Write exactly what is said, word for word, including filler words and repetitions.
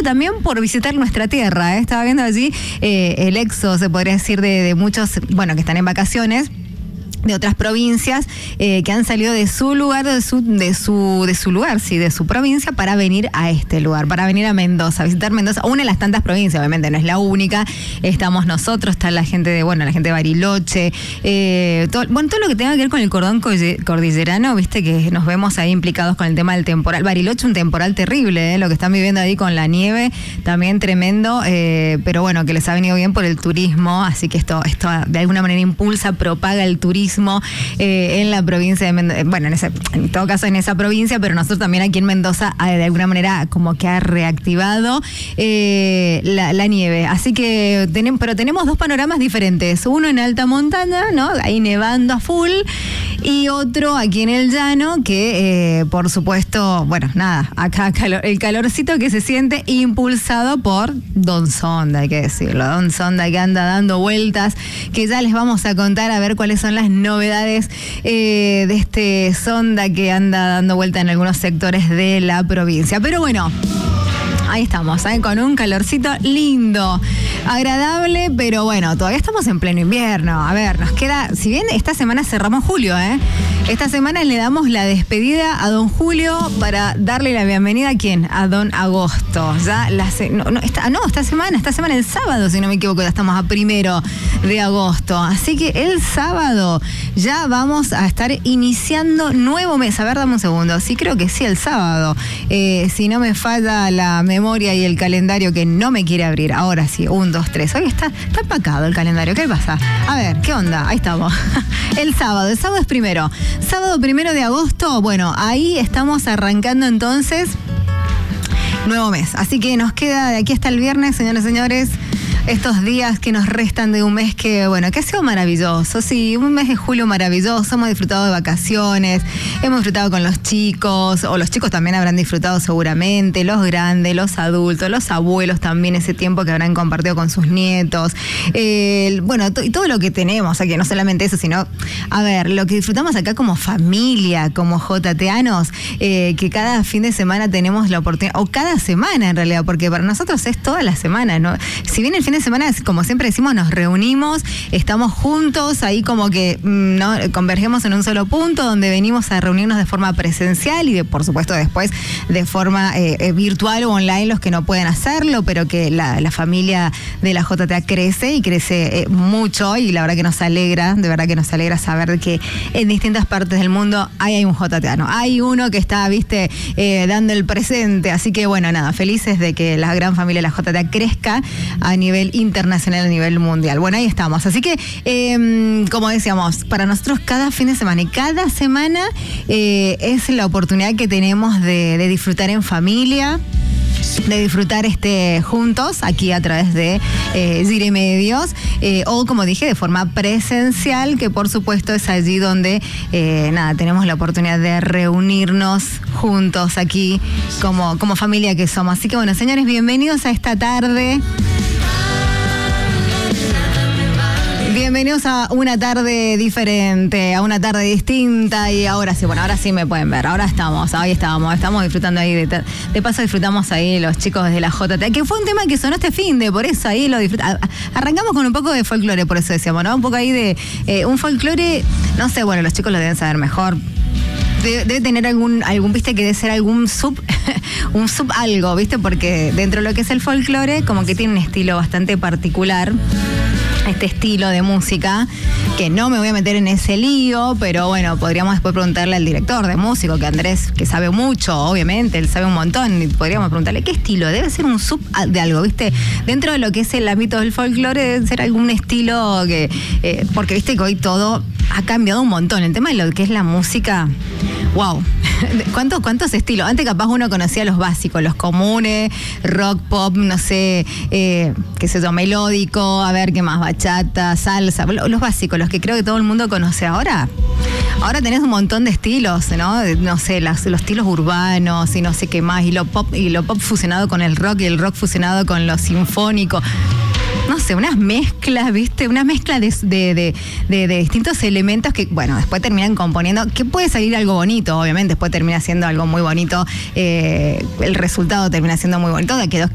también por visitar nuestra tierra, ¿eh? Estaba viendo allí eh, el éxodo, se podría decir, de, de muchos, bueno, que están en vacaciones, de otras provincias eh, que han salido de su lugar, de su, de su, de su lugar, sí, de su provincia, para venir a este lugar, para venir a Mendoza, a visitar Mendoza, una de las tantas provincias, obviamente no es la única. Estamos nosotros, está la gente de, bueno, la gente de Bariloche, eh, todo, bueno, todo lo que tenga que ver con el cordón cordillerano, viste que nos vemos ahí implicados con el tema del temporal. Bariloche, un temporal terrible, eh, lo que están viviendo ahí con la nieve, también tremendo, eh, pero bueno, que les ha venido bien por el turismo, así que esto, esto de alguna manera impulsa, propaga el turismo Eh, en la provincia de Mendoza, bueno, en, ese, en todo caso en esa provincia, pero nosotros también aquí en Mendoza de alguna manera como que ha reactivado eh, la, la nieve. Así que, tenemos, pero tenemos dos panoramas diferentes, uno en alta montaña, ¿no? Ahí nevando a full, y otro aquí en el llano, que eh, por supuesto, bueno, nada, acá calor, el calorcito que se siente impulsado por Don Sonda, hay que decirlo, Don Sonda que anda dando vueltas, que ya les vamos a contar a ver cuáles son las novedades eh, de este Sonda que anda dando vuelta en algunos sectores de la provincia. Pero bueno, ahí estamos, ¿eh? Con un calorcito lindo, agradable, pero bueno, todavía estamos en pleno invierno. A ver, nos queda, si bien esta semana cerramos julio, ¿eh? Esta semana le damos la despedida a don Julio para darle la bienvenida a quién, a don Agosto. Ya la se, no, no, esta, no, esta semana, esta semana el sábado, si no me equivoco, ya estamos a primero de agosto. Así que el sábado ya vamos a estar iniciando nuevo mes. A ver, dame un segundo. Sí, creo que sí, el sábado. Eh, si no me falla la memoria y el calendario que no me quiere abrir. Ahora sí, un, dos, tres. Hoy está, está empacado el calendario. ¿Qué pasa? A ver, ¿qué onda? Ahí estamos. El sábado, el sábado es primero. Sábado primero de agosto, bueno, ahí estamos arrancando entonces nuevo mes. Así que nos queda de aquí hasta el viernes, señores y señores, estos días que nos restan de un mes que, bueno, que ha sido maravilloso. Sí, un mes de julio maravilloso. Hemos disfrutado de vacaciones, hemos disfrutado con los chicos, o los chicos también habrán disfrutado seguramente, los grandes, los adultos, los abuelos también, ese tiempo que habrán compartido con sus nietos. Eh, bueno, to- y todo lo que tenemos, o sea, que no solamente eso, sino, a ver, lo que disfrutamos acá como familia, como jotateanos, eh, que cada fin de semana tenemos la oportunidad, o cada semana en realidad, porque para nosotros es toda la semana, ¿no? Si bien el fin de semana, como siempre decimos, nos reunimos, estamos juntos, ahí como que no convergemos en un solo punto, donde venimos a reunirnos de forma presencial y de, por supuesto después de forma eh, virtual o online los que no pueden hacerlo, pero que la, la familia de la J T A crece y crece eh, mucho, y la verdad que nos alegra, de verdad que nos alegra saber que en distintas partes del mundo hay, hay un jotateano, hay uno que está, viste, eh, dando el presente. Así que bueno, nada, felices de que la gran familia de la J T A crezca a nivel internacional, a nivel mundial. Bueno, ahí estamos. Así que, eh, como decíamos, para nosotros cada fin de semana y cada semana eh, es la oportunidad que tenemos de, de disfrutar en familia, de disfrutar este juntos aquí a través de eh, Ziri Medios, eh, o como dije, de forma presencial, que por supuesto es allí donde eh, nada, tenemos la oportunidad de reunirnos juntos aquí como, como familia que somos. Así que bueno, señores, bienvenidos a esta tarde. Bienvenidos a una tarde diferente, a una tarde distinta, y ahora sí, bueno, ahora sí me pueden ver, ahora estamos, ahí estamos, estamos disfrutando ahí, de, de paso disfrutamos ahí los chicos de la J T A, que fue un tema que sonó este finde, por eso ahí lo disfrutamos. Arrancamos con un poco de folclore, por eso decíamos, ¿no? Un poco ahí de eh, un folclore, no sé, bueno, los chicos lo deben saber mejor. Debe, debe tener algún, algún, viste, que debe ser algún sub, un sub algo, viste, porque dentro de lo que es el folclore, como que tiene un estilo bastante particular, este estilo de música, que no me voy a meter en ese lío, pero bueno, podríamos después preguntarle al director de músico, que Andrés, que sabe mucho, obviamente, él sabe un montón, y podríamos preguntarle qué estilo, debe ser un sub de algo, viste, dentro de lo que es el ámbito del folclore, debe ser algún estilo que, eh, porque viste que hoy todo ha cambiado un montón, el tema de lo que es la música, wow, ¿Cuántos, cuántos estilos? Antes capaz uno conocía los básicos, los comunes, rock, pop, no sé, eh, qué sé yo, melódico, a ver qué más, bachata, salsa, los básicos, los que creo que todo el mundo conoce ahora. Ahora tenés un montón de estilos, ¿no? No sé, las, los estilos urbanos y no sé qué más, y lo pop, y lo pop fusionado con el rock, y el rock fusionado con lo sinfónico. No sé, unas mezclas, ¿viste? Una mezcla de, de, de, de, de distintos elementos que, bueno, después terminan componiendo, que puede salir algo bonito, obviamente, después termina siendo algo muy bonito, eh, el resultado termina siendo muy bonito, de que dos